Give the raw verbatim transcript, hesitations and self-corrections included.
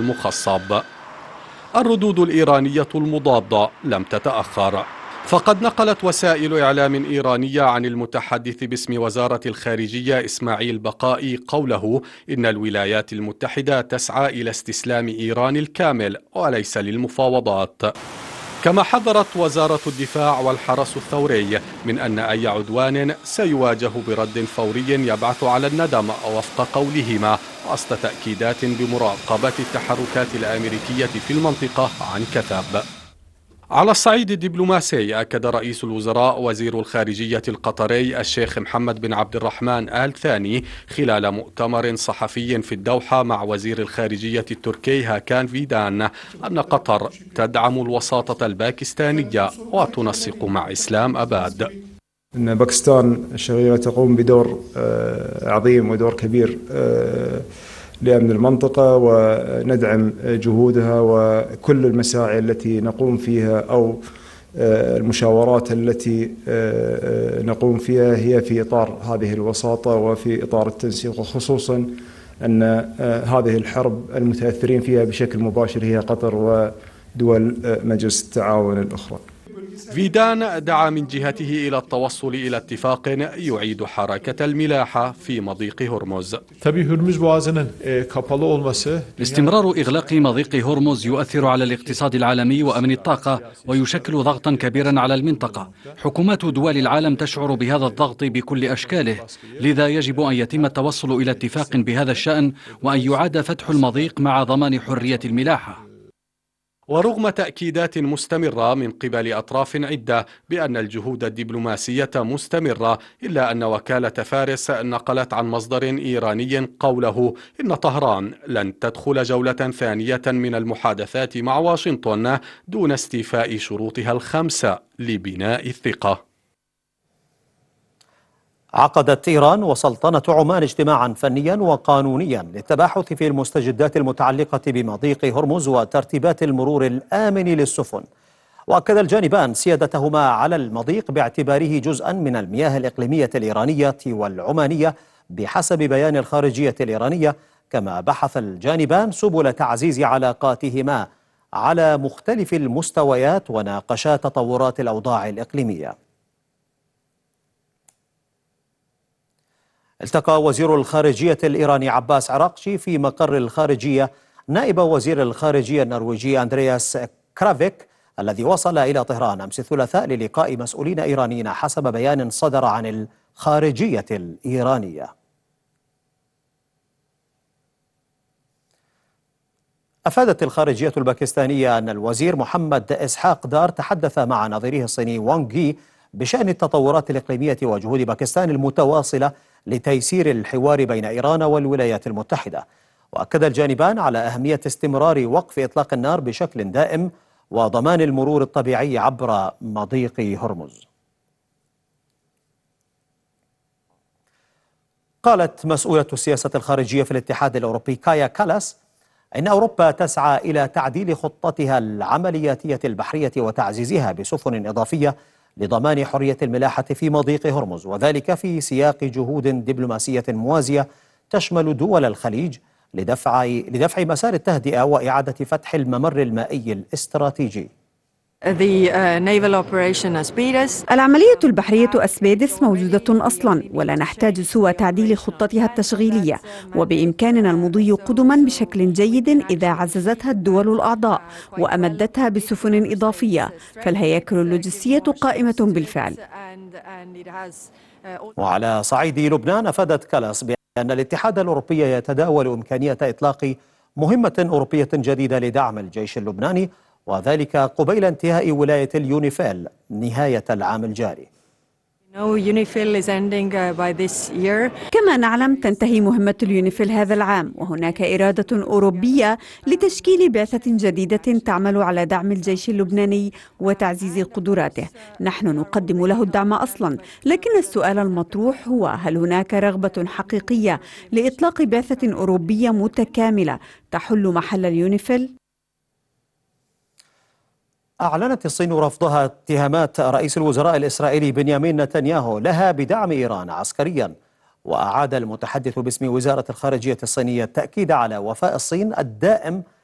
المخصب. الردود الإيرانية المضادة لم تتأخر، فقد نقلت وسائل إعلام إيرانية عن المتحدث باسم وزارة الخارجية إسماعيل بقائي قوله إن الولايات المتحدة تسعى إلى استسلام إيران الكامل وليس للمفاوضات. كما حذرت وزارة الدفاع والحرس الثوري من أن أي عدوان سيواجه برد فوري يبعث على الندم وفق قولهما، وسط تأكيدات بمراقبة التحركات الأمريكية في المنطقة عن كثب. على الصعيد الدبلوماسي، أكد رئيس الوزراء وزير الخارجية القطري الشيخ محمد بن عبد الرحمن آل ثاني خلال مؤتمر صحفي في الدوحة مع وزير الخارجية التركي هاكان فيدان أن قطر تدعم الوساطة الباكستانية وتنسق مع إسلام أباد. أن باكستان الشقيقة تقوم بدور عظيم ودور كبير لأمن المنطقة، وندعم جهودها وكل المساعي التي نقوم فيها أو المشاورات التي نقوم فيها هي في إطار هذه الوساطة وفي إطار التنسيق، وخصوصا أن هذه الحرب المتأثرين فيها بشكل مباشر هي قطر ودول مجلس التعاون الأخرى. فيدان دعا من جهته إلى التوصل إلى اتفاق يعيد حركة الملاحة في مضيق هرمز. استمرار إغلاق مضيق هرمز يؤثر على الاقتصاد العالمي وأمن الطاقة ويشكل ضغطا كبيرا على المنطقة. حكومات دول العالم تشعر بهذا الضغط بكل أشكاله، لذا يجب أن يتم التوصل إلى اتفاق بهذا الشأن وأن يعاد فتح المضيق مع ضمان حرية الملاحة. ورغم تأكيدات مستمرة من قبل أطراف عدة بأن الجهود الدبلوماسية مستمرة، إلا أن وكالة فارس نقلت عن مصدر إيراني قوله إن طهران لن تدخل جولة ثانية من المحادثات مع واشنطن دون استيفاء شروطها الخمسة لبناء الثقة. عقدت إيران وسلطنة عمان اجتماعا فنيا وقانونيا للتباحث في المستجدات المتعلقة بمضيق هرمز وترتيبات المرور الآمن للسفن. وأكد الجانبان سيادتهما على المضيق باعتباره جزءا من المياه الإقليمية الإيرانية والعمانية بحسب بيان الخارجية الإيرانية، كما بحث الجانبان سبل تعزيز علاقاتهما على مختلف المستويات وناقشا تطورات الأوضاع الإقليمية. التقى وزير الخارجية الإيراني عباس عراقشي في مقر الخارجية نائب وزير الخارجية النرويجي أندرياس كرافيك الذي وصل إلى طهران أمس الثلاثاء للقاء مسؤولين إيرانيين حسب بيان صدر عن الخارجية الإيرانية. أفادت الخارجية الباكستانية أن الوزير محمد إسحاق دار تحدث مع نظيره الصيني وانغ يي بشأن التطورات الإقليمية وجهود باكستان المتواصلة لتيسير الحوار بين إيران والولايات المتحدة. وأكد الجانبان على أهمية استمرار وقف إطلاق النار بشكل دائم وضمان المرور الطبيعي عبر مضيق هرمز. قالت مسؤولة السياسة الخارجية في الاتحاد الأوروبي كايا كالاس إن أوروبا تسعى إلى تعديل خطتها العملياتية البحرية وتعزيزها بسفن إضافية لضمان حرية الملاحة في مضيق هرمز، وذلك في سياق جهود دبلوماسية موازية تشمل دول الخليج لدفع لدفع مسار التهدئة وإعادة فتح الممر المائي الاستراتيجي. العملية البحرية أسبيدس موجودة أصلا، ولا نحتاج سوى تعديل خطتها التشغيلية، وبإمكاننا المضي قدما بشكل جيد إذا عززتها الدول الأعضاء وأمدتها بسفن إضافية، فالهياكل اللوجستية قائمة بالفعل. وعلى صعيد لبنان، أفادت كالاس بأن الاتحاد الأوروبي يتداول إمكانية إطلاق مهمة أوروبية جديدة لدعم الجيش اللبناني، وذلك قبيل انتهاء ولاية اليونيفيل نهاية العام الجاري. كما نعلم تنتهي مهمة اليونيفيل هذا العام، وهناك إرادة أوروبية لتشكيل بعثة جديدة تعمل على دعم الجيش اللبناني وتعزيز قدراته. نحن نقدم له الدعم أصلا، لكن السؤال المطروح هو هل هناك رغبة حقيقية لإطلاق بعثة أوروبية متكاملة تحل محل اليونيفيل؟ أعلنت الصين رفضها اتهامات رئيس الوزراء الإسرائيلي بنيامين نتنياهو لها بدعم إيران عسكريا. وأعاد المتحدث باسم وزارة الخارجية الصينية التأكيد على وفاء الصين الدائم